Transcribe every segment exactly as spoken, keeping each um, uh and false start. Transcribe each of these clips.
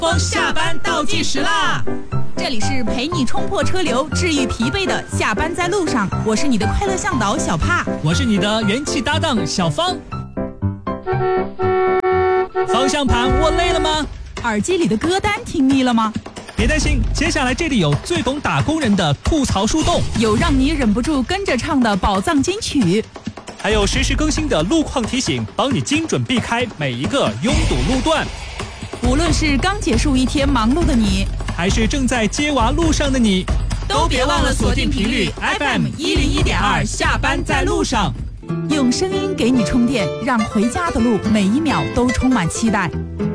风下班倒计时啦！ 这里是陪你冲破车流、治愈疲惫的下班在路上，我是你的快乐向导小帕， 我是你的元气搭档小芳。方向盘握累了吗？ 耳机里的歌单听腻了吗？ 别担心，接下来这里有最懂打工人的吐槽树洞， 有让你忍不住跟着唱的宝藏金曲， 还有实时更新的路况提醒，帮你精准避开每一个拥堵路段。 无论是刚结束一天忙碌的你， 还是正在接娃路上的你， 都别忘了锁定频率 F M 一零一点二，下班在路上，用声音给你充电，让回家的路每一秒都充满期待。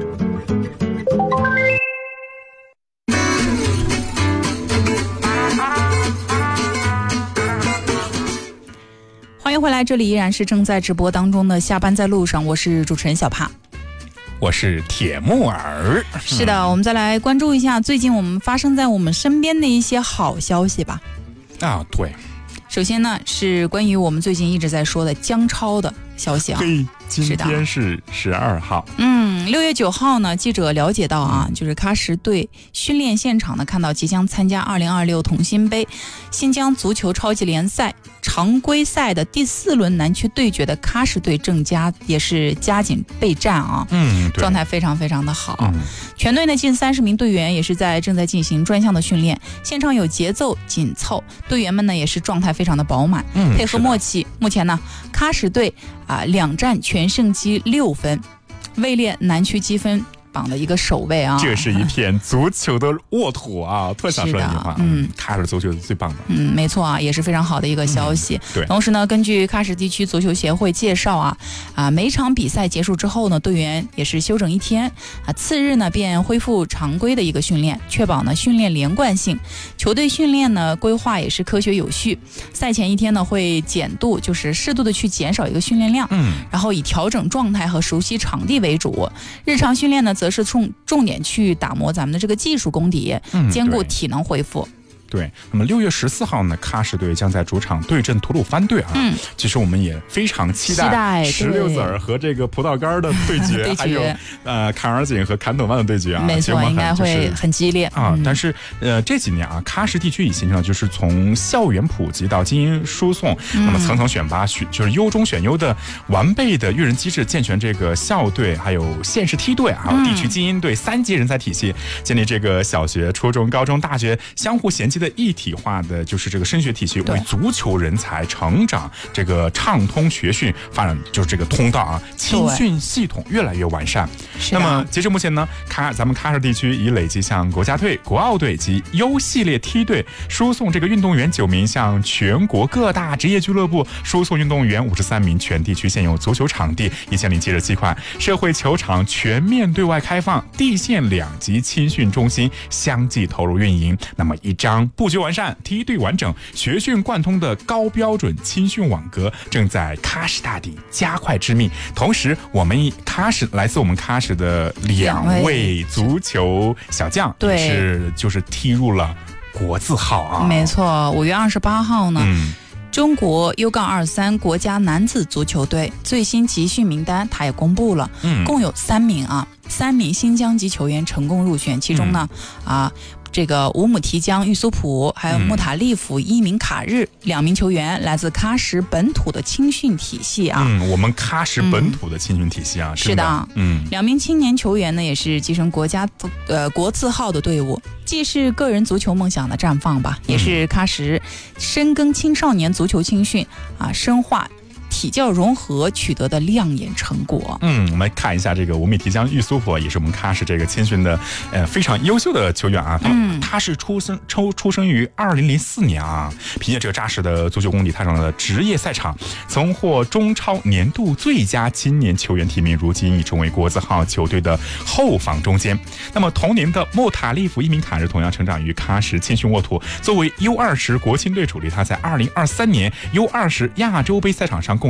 欢迎回来，这里依然是正在直播当中的下班在路上，我是主持人小帕， 我是铁木耳。 是的，我们再来关注一下最近我们发生在我们身边的一些好消息吧。 啊，对。 首先呢，是关于我们最近一直在说的姜超的消息啊。 嘿，今天是十二号。 嗯，六月九号呢，记者了解到啊，就是喀什队训练现场呢，看到即将参加二零二六同心杯新疆足球超级联赛常规赛的第四轮南区对决的喀什队正加也是加紧备战啊， 嗯， 状态非常非常的好。 嗯、 全队呢近三十名队员也是在正在进行专项的训练，现场有节奏紧凑，队员们呢也是状态非常的饱满， 嗯、 配合默契。目前呢，喀什队啊两战全胜积六分，位列南区积分榜的一个首位啊！ 这是一片足球的沃土啊！特想说一句话，嗯，喀什足球是最棒的。 嗯，没错啊，也是非常好的一个消息。 嗯、对。 同时呢，根据喀什地区足球协会介绍啊，啊，每场比赛结束之后呢，队员也是休整一天啊，次日呢便恢复常规的一个训练，确保呢训练连贯性。球队训练呢规划也是科学有序。赛前一天呢会减度，就是适度的去减少一个训练量， 嗯， 然后以调整状态和熟悉场地为主。日常训练呢，则是重重点去打磨咱们的这个技术功底， 嗯、 兼顾体能恢复。 对，那么六月十四号呢，喀什队将在主场对阵吐鲁番队啊。 嗯， 其实我们也非常期待石榴籽儿和这个葡萄干的对决， 对决还有呃坎儿井和坎斗曼的对决啊。 没错，应该会很激烈啊。嗯、但是呃这几年啊，喀什地区已形成了就是从校园普及到精英输送， 嗯、 那么层层选拔，就是优中选优的完备的育人机制，健全这个校队，还有县市梯队，还有地区精英队、嗯、三级人才体系，建立这个小学、初中、高中、大学相互衔接的一体化的就是这个升学体系，为足球人才成长这个畅通学训发展就是这个通道啊，青训系统越来越完善。那么截至目前呢，喀咱们喀什地区已累计向国家队、国奥队及优系列梯队输送这个运动员九名，向全国各大职业俱乐部输送运动员五十三名，全地区现有足球场地已建立即日计划，社会球场全面对外开放，地县两级青训中心相继投入运营。那么一张布局完善、梯队完整、学训贯通的高标准青训网格正在喀什大地加快之密。同时，我们喀什来自我们喀什的两位足球小将， 对， 是就是踢入了国字号啊。 没错，五月二十八号呢。 嗯中国 U 二三 国家男子足球队最新集训名单，他也公布了， 嗯， 共有三名啊，三名新疆籍球员成功入选，其中呢，嗯、啊。这个乌姆提江、玉苏普，还有穆塔利夫、伊敏卡日、嗯、两名球员来自喀什本土的青训体系啊。 嗯，我们喀什本土的青训体系啊， 嗯、是的， 嗯， 两名青年球员呢也是跻身国家呃国字号的队伍，既是个人足球梦想的绽放吧，也是喀什深耕青少年足球青训啊，深化体教融合取得的亮眼成果。 嗯，我们看一下这个乌米提江玉苏普，也是我们喀什这个青训的呃非常优秀的球员啊。嗯，他是出生出出生于二零零四年啊，凭借这个扎实的足球功底踏上了职业赛场，曾获中超年度最佳青年球员提名，如今已成为国字号球队的后防中坚。那么同年的莫塔利夫伊敏卡日同样成长于喀什青训沃土，作为 U 二十国青队主力，他在二零二三年 U 二十亚洲杯赛场上贡献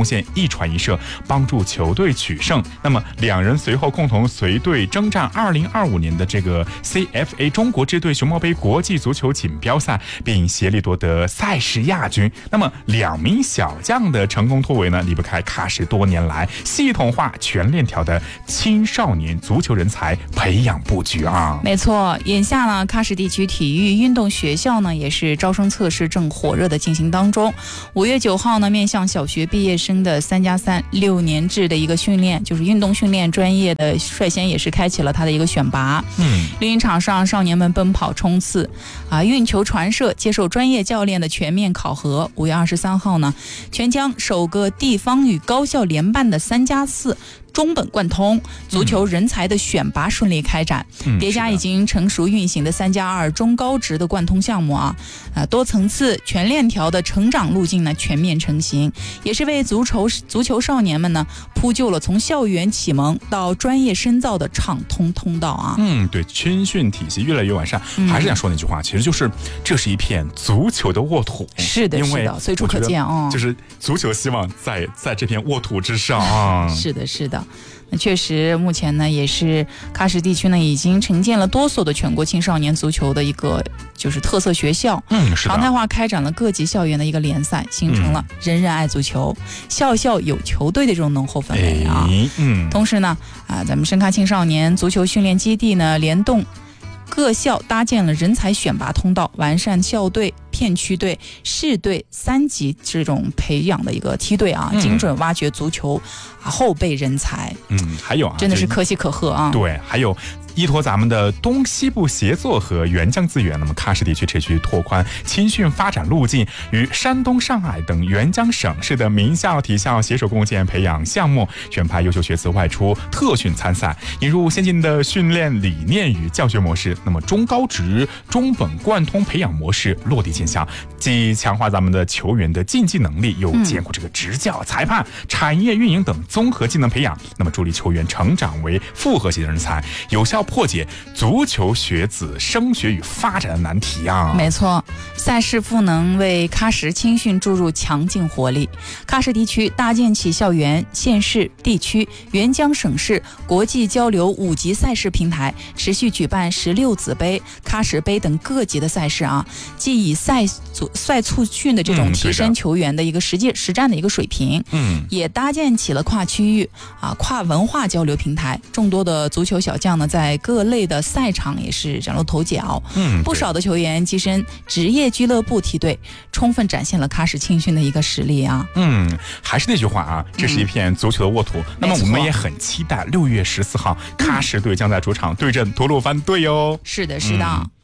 献一传一射，帮助球队取胜。那么两人随后共同随队征战二零二五年的这个 C F A 中国支队熊猫杯国际足球锦标赛，并协力夺得赛事亚军。那么两名小将的成功突围呢，离不开喀什多年来系统化全链条的青少年足球人才培养布局啊。 没错，眼下呢，喀什地区体育运动学校呢也是招生测试正火热的进行当中。五月九号呢，面向小学毕业生的三加三六年制的一个训练，就是运动训练专业的，率先也是开启了他的一个选拔。 嗯， 绿茵场上，少年们奔跑冲刺啊，运球传射，接受专业教练的全面考核。五月二十三号呢，全疆首个地方与高校联办的三加四中本贯通足球人才的选拔顺利开展， 嗯、 叠加已经成熟运行的三加二中高职的贯通项目啊，啊多层次全链条的成长路径呢全面成型，也是为足球足球少年们呢铺就了从校园启蒙到专业深造的畅通通道啊。 嗯，对，军训体系越来越完善，嗯、还是想说那句话，其实就是这是一片足球的沃土。 是的，是的，随处可见啊、哦。 就是足球希望在在这片沃土之上啊。 是的，是的。那确实，目前呢，也是喀什地区呢，已经承建了多所的全国青少年足球的一个就是特色学校， 嗯，是的， 常态化开展了各级校园的一个联赛，形成了人人爱足球、嗯、校校有球队的这种浓厚氛围啊。 哎、嗯， 同时呢，啊，咱们深喀青少年足球训练基地呢，联动各校搭建了人才选拔通道，完善校队、片区队、市队三级这种培养的一个梯队啊，嗯、精准挖掘足球啊后备人才。 嗯，还有啊， 真的是可喜可贺啊。 对，还有依托咱们的东西部协作和援疆资源，那么喀什地区持续拓宽青训发展路径，与山东、上海等援疆省市的名校体校携手共建培养项目，选派优秀学子外出特训参赛，引入先进的训练理念与教学模式。那么中高职中本贯通培养模式落地见效，既强化咱们的球员的竞技能力，又兼顾这个执教、裁判、产业运营等综合技能培养，那么助力球员成长为复合型人才，有效破解足球学子升学与发展的难题啊！ 没错，赛事赋能为喀什青训注入强劲活力。喀什地区搭建起校园、县市、地区、援疆省市国际交流五级赛事平台，持续举办十六子杯、喀什杯等各级的赛事啊，既以赛组赛促训的这种提升球员的一个实际实战的一个水平， 嗯， 也搭建起了跨区域啊、跨文化交流平台。众多的足球小将呢，在各类的赛场也是崭露头角， 嗯， 不少的球员跻身职业俱乐部梯队，充分展现了喀什青训的一个实力啊。 嗯，还是那句话啊，这是一片足球的沃土。嗯、那么我们也很期待六月十四号，喀什队将在主场对阵吐鲁番队哟。 是的，是的。嗯